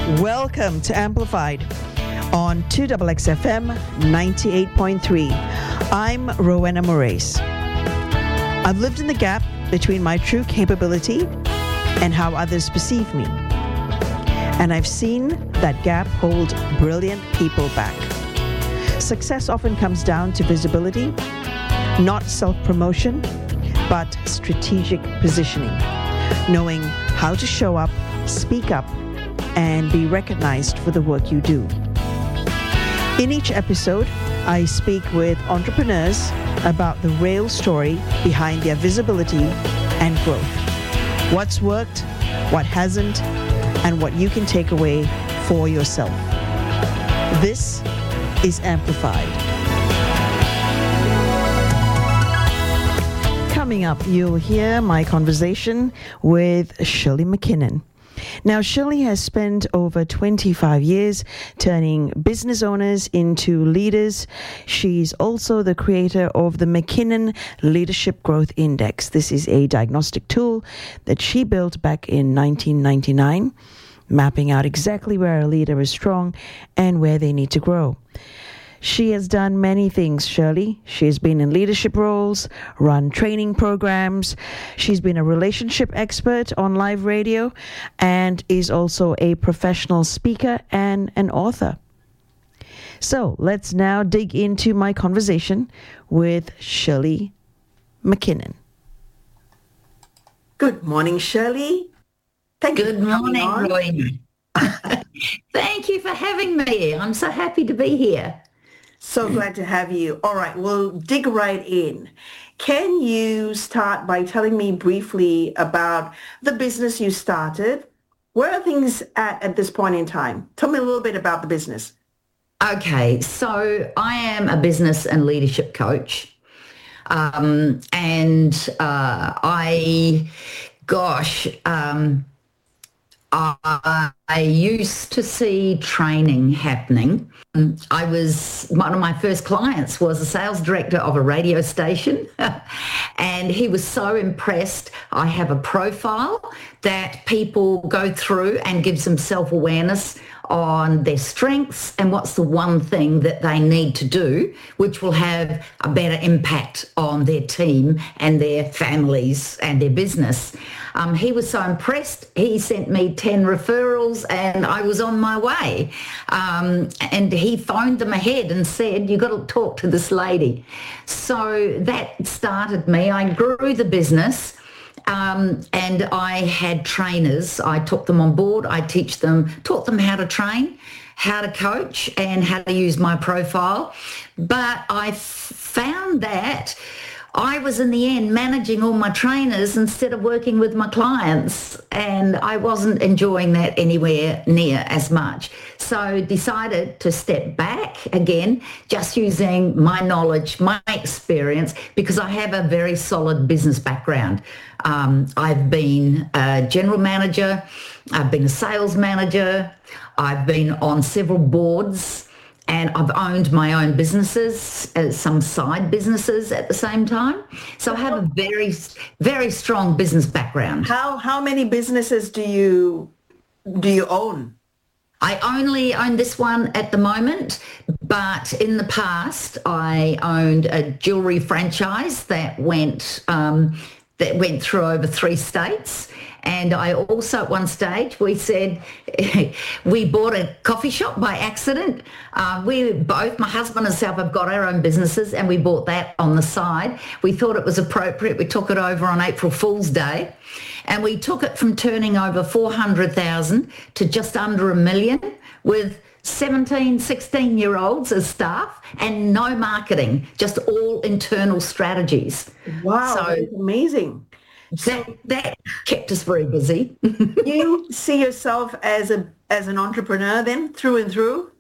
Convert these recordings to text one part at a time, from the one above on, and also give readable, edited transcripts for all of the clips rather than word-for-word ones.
Welcome to Amplified on 2XXFM 98.3. I'm Rowena Moraes. I've lived in the gap between my true capability and how others perceive me. And I've seen that gap hold brilliant people back. Success often comes down to visibility, not self-promotion, but strategic positioning, knowing how to show up, speak up, and be recognized for the work you do. In each episode, I speak with entrepreneurs about the real story behind their visibility and growth. What's worked, what hasn't, and what you can take away for yourself. This is Amplified. Coming up, you'll hear my conversation with Shirley McKinnon. Now, Shirley has spent over 25 years turning business owners into leaders. She's also the creator of the McKinnon Leadership Growth Index. This is a diagnostic tool that she built back in 1999, mapping out exactly where a leader is strong and where they need to grow. She has done many things, Shirley. She has been in leadership roles, run training programs. She's been a relationship expert on live radio and is also a professional speaker and an author. So let's now dig into my conversation with Shirley McKinnon. Good morning, Shirley. Good morning, Roy. Thank you for having me. I'm so happy to be here. So glad to have you. All right, we'll dig right in. Can you start by telling me briefly about the business you started? Where are things at this point in time? Tell me a little bit about the business. Okay, so I am a business and leadership coach. I used to see training happening. One of my first clients was a sales director of a radio station and he was so impressed. I have a profile that people go through and gives them self-awareness on their strengths and what's the one thing that they need to do which will have a better impact on their team and their families and their business. He was so impressed, he sent me 10 referrals and I was on my way. And he phoned them ahead and said, "You've got to talk to this lady." So that started me. I grew the business. And I had trainers. I took them on board. I taught them how to train, how to coach, and how to use my profile. But I found that I was in the end managing all my trainers instead of working with my clients, and I wasn't enjoying that anywhere near as much. So decided to step back again, just using my knowledge, my experience, because I have a very solid business background. I've been a general manager, I've been a sales manager, I've been on several boards, and I've owned my own businesses, some side businesses at the same time. So I have a very, very strong business background. How many businesses do you own? I only own this one at the moment, but in the past I owned a jewelry franchise that went through over 3 states. And I also, at one stage, we said, we bought a coffee shop by accident. We both, my husband and self, have got our own businesses, and we bought that on the side. We thought it was appropriate. We took it over on April Fool's Day, and we took it from turning over 400,000 to just under $1 million with 17, 16-year-olds as staff and no marketing, just all internal strategies. Wow, so that's amazing. That kept us very busy. You see yourself as an entrepreneur then, through and through?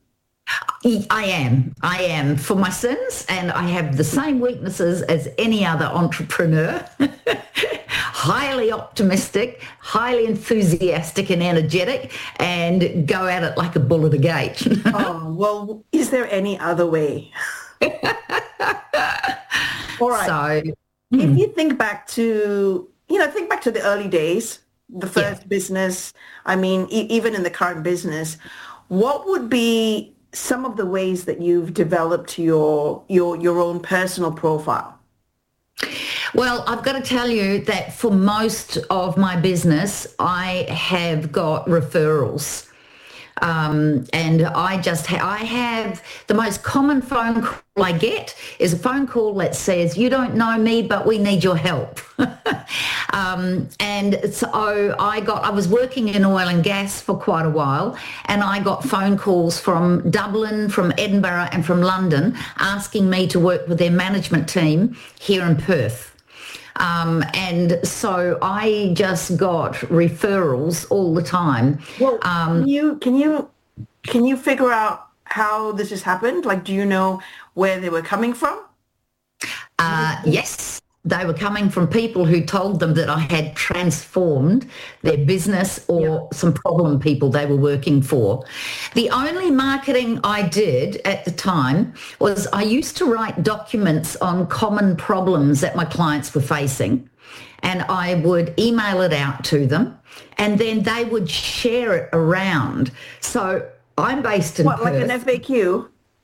I am for my sins, and I have the same weaknesses as any other entrepreneur. Highly optimistic, highly enthusiastic and energetic, and go at it like a bull at a gate. Oh, well, is there any other way? All right. So if you think back to the early days, the first business, I mean, even in the current business, what would be some of the ways that you've developed your own personal profile? Well, I've got to tell you that for most of my business, I have got referrals. And I have the most common phone call I get is a phone call that says, you don't know me, but we need your help. And so I was working in oil and gas for quite a while, and I got phone calls from Dublin, from Edinburgh and from London asking me to work with their management team here in Perth. And so I just got referrals all the time. Well, can you figure out how this has happened? Like, do you know where they were coming from? Yes, they were coming from people who told them that I had transformed their business or some problem people they were working for. The only marketing I did at the time was I used to write documents on common problems that my clients were facing, and I would email it out to them, and then they would share it around. So I'm based in Perth. Like an FAQ?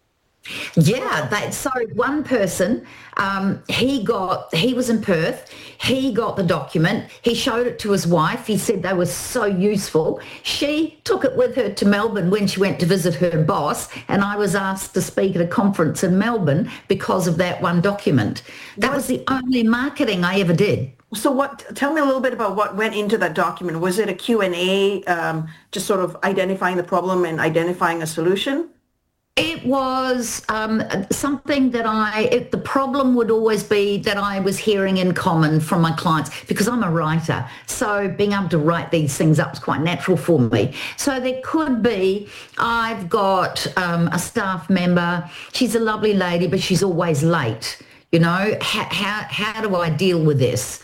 Yeah, so one person, he was in Perth, he got the document, he showed it to his wife, he said they were so useful. She took it with her to Melbourne when she went to visit her boss, and I was asked to speak at a conference in Melbourne because of that one document. That was the only marketing I ever did. So tell me a little bit about what went into that document. Was it a Q&A, just sort of identifying the problem and identifying a solution? It was something that the problem would always be that I was hearing in common from my clients, because I'm a writer. So being able to write these things up is quite natural for me. So there could be, I've got a staff member, she's a lovely lady, but she's always late. You know, how do I deal with this?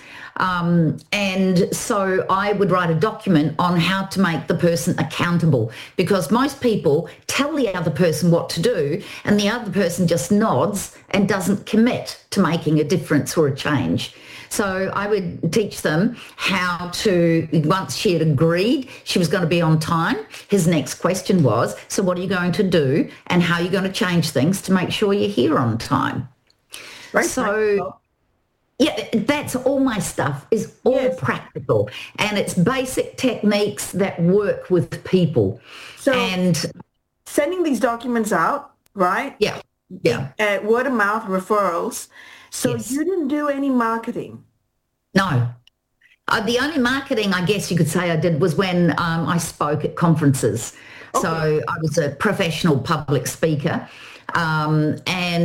And so I would write a document on how to make the person accountable, because most people tell the other person what to do and the other person just nods and doesn't commit to making a difference or a change. So I would teach them how to, once she had agreed she was going to be on time, his next question was, so what are you going to do and how are you going to change things to make sure you're here on time? Right. So... yeah, that's all my stuff is all practical, and it's basic techniques that work with people. So and sending these documents out, right? Yeah. Word of mouth referrals. So you didn't do any marketing? No. The only marketing I guess you could say I did was when I spoke at conferences. Okay. So I was a professional public speaker. So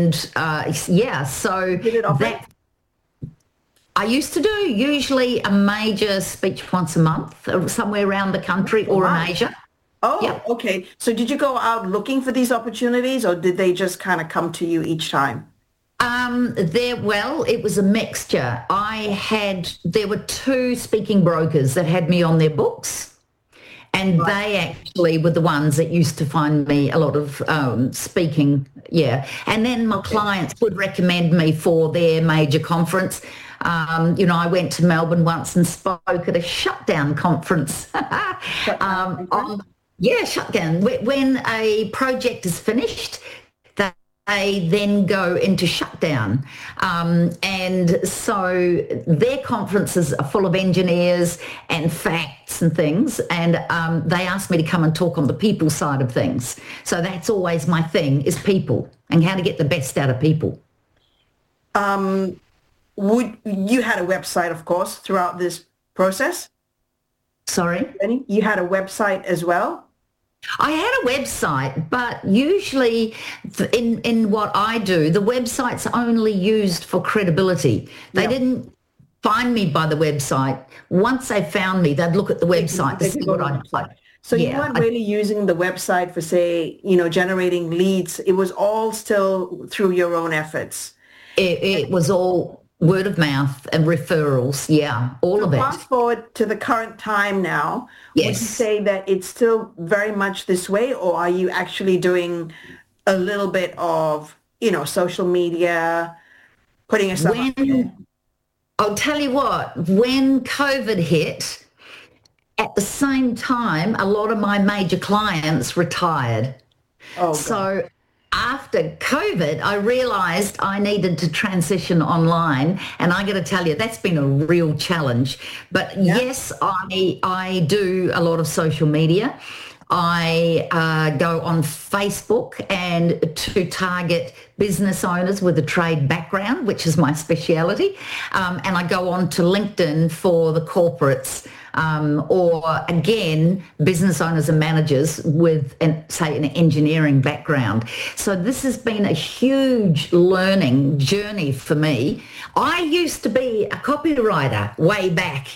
did it often? I used to do usually a major speech once a month, somewhere around the country or in Asia. Oh, yeah. Okay. So did you go out looking for these opportunities, or did they just kind of come to you each time? It was a mixture. There were two speaking brokers that had me on their books, and they actually were the ones that used to find me a lot of speaking. Yeah. And then my clients would recommend me for their major conference. I went to Melbourne once and spoke at a shutdown conference. Shutdown. When a project is finished, they then go into shutdown. And so their conferences are full of engineers and facts and things. And they asked me to come and talk on the people side of things. So that's always my thing, is people and how to get the best out of people. You had a website, of course, throughout this process? Sorry? You had a website as well? I had a website, but usually in what I do, the website's only used for credibility. They didn't find me by the website. Once they found me, they'd look at the website to see what I'd like. So you weren't really using the website for, say, generating leads. It was all still through your own efforts. It was all word of mouth and referrals, all of it. Fast forward to the current time now, would you say that it's still very much this way, or are you actually doing a little bit of, social media, putting yourself out there? I'll tell you what, when COVID hit, at the same time, a lot of my major clients retired. Oh, so after COVID, I realized I needed to transition online. And I got to tell you, that's been a real challenge. But yes, I do a lot of social media. I go on Facebook and to target business owners with a trade background, which is my speciality. And I go on to LinkedIn for the corporates. Or again, business owners and managers with, say, an engineering background. So this has been a huge learning journey for me. I used to be a copywriter way back.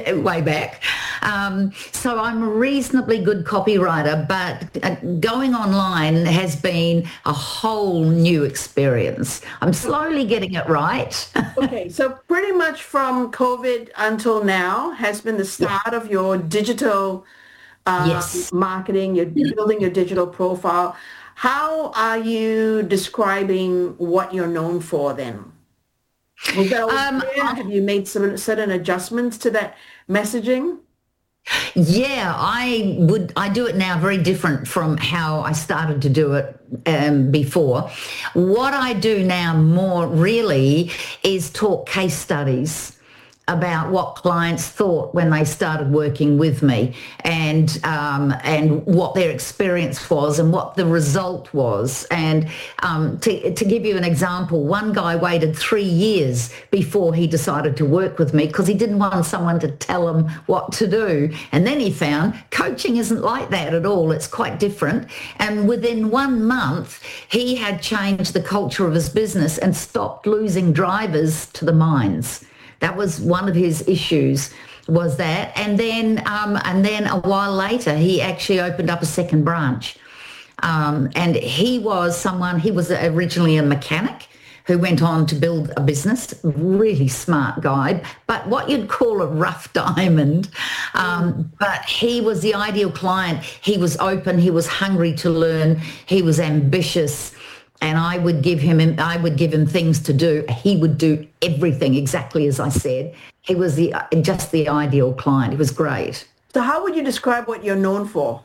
So I'm a reasonably good copywriter, but going online has been a whole new experience. I'm slowly getting it right. Okay, so pretty much from COVID until now has been the start of your digital marketing, you're building your digital profile. How are you describing what you're known for then? Was that always clear? Have you made some certain adjustments to that messaging? Yeah, I do it now very different from how I started to do it before. What I do now more really is talk case studies about what clients thought when they started working with me, and what their experience was and what the result was. And to give you an example, one guy waited 3 years before he decided to work with me because he didn't want someone to tell him what to do. And then he found coaching isn't like that at all. It's quite different. And within 1 month, he had changed the culture of his business and stopped losing drivers to the mines. That was one of his issues, was that. And then a while later, he actually opened up a second branch. And he was originally a mechanic who went on to build a business, really smart guy, but what you'd call a rough diamond. But he was the ideal client. He was open, he was hungry to learn, he was ambitious. And I would give him things to do. He would do everything exactly as I said. He was just the ideal client. It was great. So how would you describe what you're known for?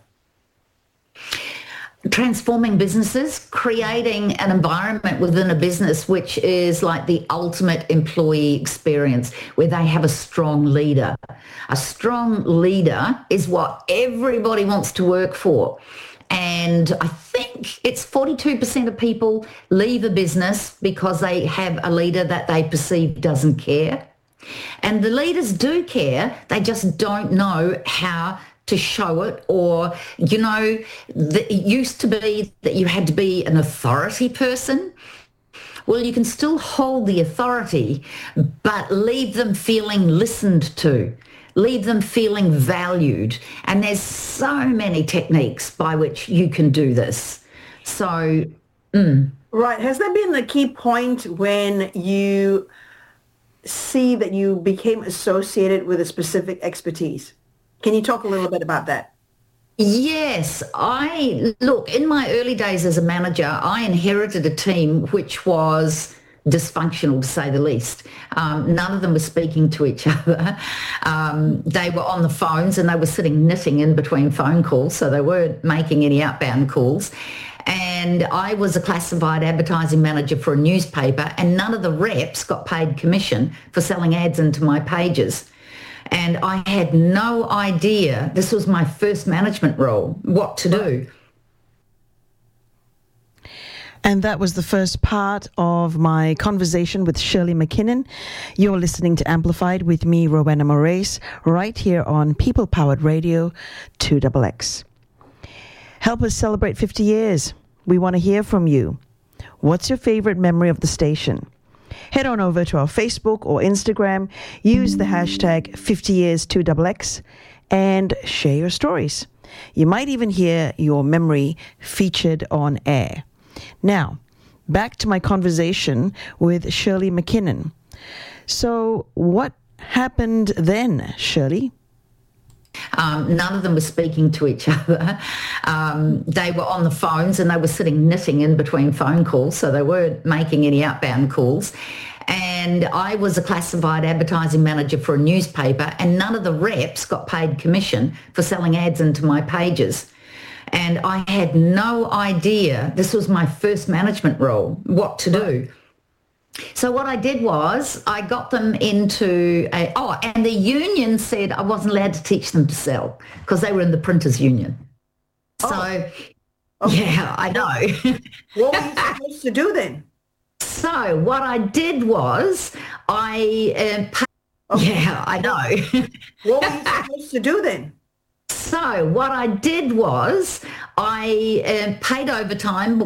Transforming businesses, creating an environment within a business which is like the ultimate employee experience, where they have a strong leader. A strong leader is what everybody wants to work for. And I think it's 42% of people leave a business because they have a leader that they perceive doesn't care. And the leaders do care, they just don't know how to show it. Or, it used to be that you had to be an authority person. Well, you can still hold the authority, but leave them feeling listened to. Leave them feeling valued. And there's so many techniques by which you can do this. So, Right. Has there been a key point when you see that you became associated with a specific expertise? Can you talk a little bit about that? Yes. In my early days as a manager, I inherited a team which was dysfunctional, to say the least. None of them were speaking to each other. They were on the phones and they were sitting knitting in between phone calls, so they weren't making any outbound calls. And I was a classified advertising manager for a newspaper, and none of the reps got paid commission for selling ads into my pages. And I had no idea, this was my first management role, what to do. And that was the first part of my conversation with Shirley McKinnon. You're listening to Amplified with me, Rowena Moraes, right here on People Powered Radio 2XX. Help us celebrate 50 years. We want to hear from you. What's your favorite memory of the station? Head on over to our Facebook or Instagram, use the hashtag 50years2XX, and share your stories. You might even hear your memory featured on air. Now, back to my conversation with Shirley McKinnon. So what happened then, Shirley? None of them were speaking to each other. They were on the phones and they were sitting knitting in between phone calls, so they weren't making any outbound calls. And I was a classified advertising manager for a newspaper, and none of the reps got paid commission for selling ads into my pages. And I had no idea, this was my first management role, what to do. So what I did was I got them into and the union said I wasn't allowed to teach them to sell because they were in the printers union. So, yeah, I know. What were you supposed to do then? So what I did was yeah, I know. What were you supposed to do then? So what I did was I paid overtime